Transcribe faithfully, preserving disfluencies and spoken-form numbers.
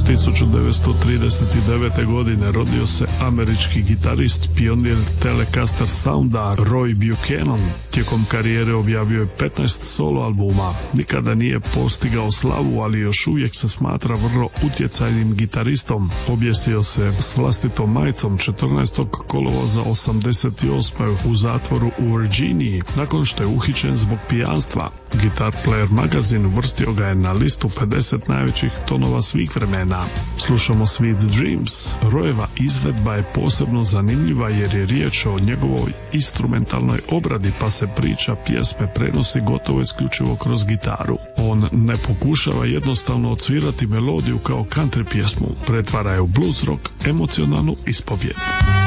tisuću devetsto trideset devete. godine rodio se američki gitarist, pionir Telecaster Sounda Roy Buchanan. Tijekom karijere objavio je petnaest solo albuma. Nikada nije postigao slavu, ali još uvijek se smatra vrlo utjecajnim gitaristom. Objesio se s vlastitom majicom četrnaestog kolovoza osamdeset osme. u zatvoru u Virginiji, nakon što je uhićen zbog pijanstva. Guitar Player magazin uvrstio ga je na listu pedeset najvećih tonova svih vremena. Slušamo Sweet Dreams. Royeva izvedba je posebno zanimljiva jer je riječ o njegovoj instrumentalnoj obradi, pa se priča pjesme prenosi gotovo isključivo kroz gitaru. On ne pokušava jednostavno odsvirati melodiju kao country pjesmu, pretvara je u blues rock, emocionalnu ispovijed.